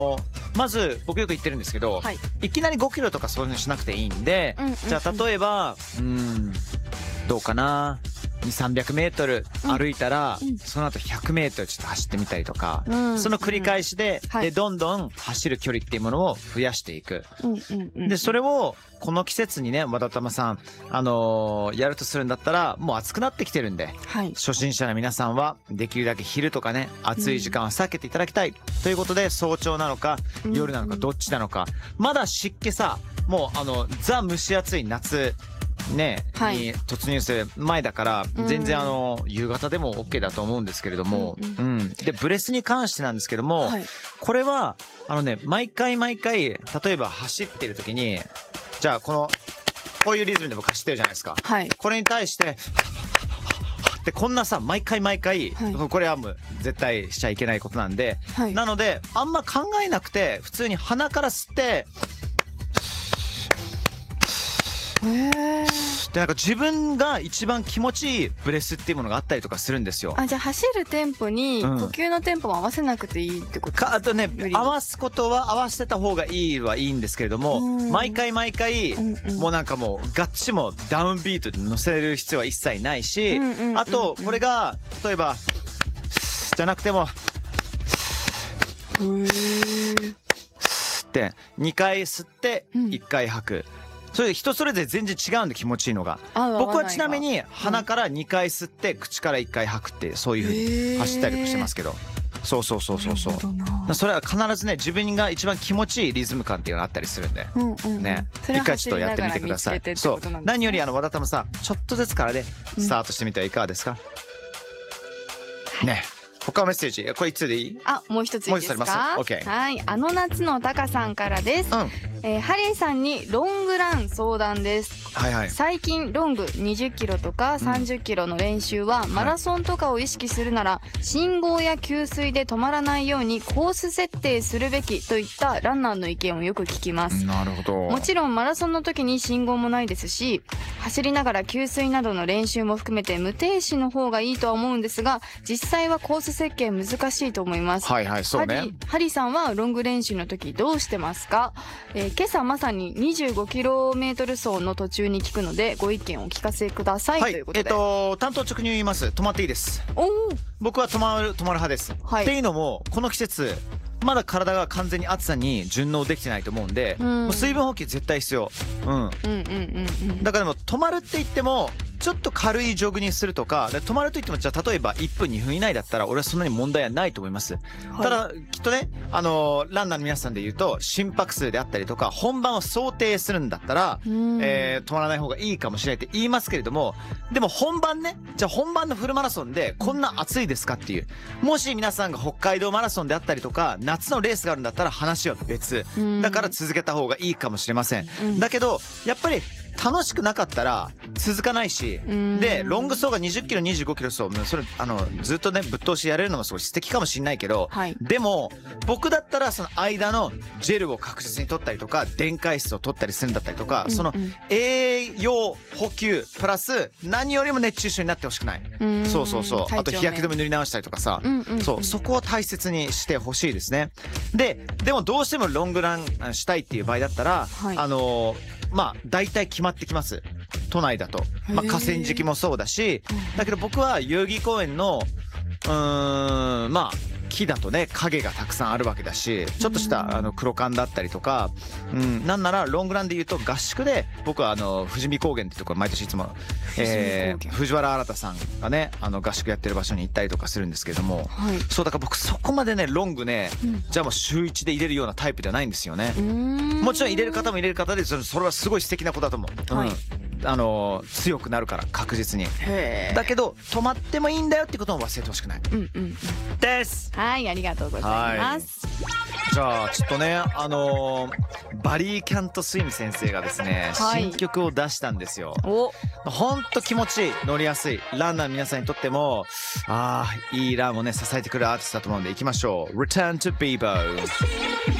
まず僕よく言ってるんですけど、 はい、 いきなり5キロとかそういうのしなくていいんで、じゃあ例えばどうかな、200-300メートル歩いたら、その後100メートルちょっと走ってみたりとか、その繰り返しで、でどんどん走る距離っていうものを増やしていく。でそれをこの季節にね、和田玉さんやるとするんだったら、もう暑くなってきてるんで、初心者の皆さんはできるだけ昼とかね、暑い時間は避けていただきたいということで、早朝なのか夜なのかどっちなのか、まだ湿気さ、もうザ蒸し暑い夏ね、に突入する前だから、全然夕方でも OK だと思うんですけれども、でブレスに関してなんですけども、これは毎回例えば走ってる時に、じゃあこういうリズムで僕走ってるじゃないですか、これに対してでこんなさ毎回、これはもう絶対しちゃいけないことなんで、なのであんま考えなくて普通に鼻から吸ってでなんか自分が一番気持ちいいブレスっていうものがあったりとかするんですよ。 じゃあ走るテンポに呼吸のテンポも合わせなくていいってことか、あとね、合わすことは合わせた方がいいはいいんですけれども、毎回もうなんかもうガッチもダウンビートで乗せる必要は一切ないし、あとこれが例えばじゃなくてもって2回吸って1回吐く。それ人それぞれ全然違うんで気持ちいいのが。僕はちなみに鼻から2回吸って口から1回吐くって、そういう風に走ったりとかしてますけど。そうそれは必ずね、自分が一番気持ちいいリズム感っていうのがあったりするんでね、一回ちょっとやってみてください。そう、何より和田玉さん、ちょっとずつからでスタートしてみてはいかがですかね。他のメッセージ、これいつでいい？ もう一ついいですか？はい、夏のタカさんからです。ハリーさんにロングラン相談です。最近ロング20キロとか30キロの練習はマラソンとかを意識するなら、信号や給水で止まらないようにコース設定するべきといったランナーの意見をよく聞きます。 なるほど。 もちろんマラソンの時に信号もないですし、走りながら給水などの練習も含めて無停止の方がいいとは思うんですが、実際はコース設計難しいと思います。 そうね。 ハリさんはロング練習の時どうしてますか？今朝まさに 25km 走の途中に聞くので、ご意見をお聞かせください、ということで。 担当直入言います。止まっていいです。僕は止まる派です。っていうのも、この季節まだ体が完全に暑さに順応できてないと思うんで、もう水分補給絶対必要。だからでも止まるって言ってもちょっと軽いジョグにするとか、止まると言っても、じゃあ例えば1分2分以内だったら俺はそんなに問題はないと思います。ただきっとね、ランナーの皆さんで言うと心拍数であったりとか本番を想定するんだったら、止まらない方がいいかもしれないって言いますけれども、でも本番ね、じゃあ本番のフルマラソンでこんな暑いですかっていう、もし皆さんが北海道マラソンであったりとか夏のレースがあるんだったら話は別だから続けた方がいいかもしれません。だけどやっぱり楽しくなかったら続かないし、でロング走が20キロ25キロ走、それずっとねぶっ通しやれるのもすごい素敵かもしれないけど、でも僕だったらその間のジェルを確実に取ったりとか電解質を取ったりするんだったりとか、その栄養補給プラス何よりも熱中症になってほしくない。あと日焼け止め塗り直したりとかさ、そこを大切にしてほしいですね。でもどうしてもロングランしたいっていう場合だったら、大体決まってきます。都内だと。河川敷もそうだし、だけど僕は代々木公園の、木だとね影がたくさんあるわけだし、ちょっとした黒缶だったりとか、なんならロングランで言うと合宿で僕は富士見高原っていうところ毎年いつも、藤原新さんがね合宿やってる場所に行ったりとかするんですけれども、そうだから僕そこまでねロングね、じゃあもう週1で入れるようなタイプではないんですよね。もちろん入れる方も入れる方でそれはすごい素敵なことだと思う。強くなるから確実に。だけど止まってもいいんだよってことも忘れてほしくないです。 ありがとうございます。 じゃあちょっとねバリー・キャント・スイム先生がですね、新曲を出したんですよ。ほんと気持ちいい、乗りやすい、ランナーの皆さんにとってもいいランをね支えてくれるアーティストだと思うんで、いきましょう。 Return to Bebo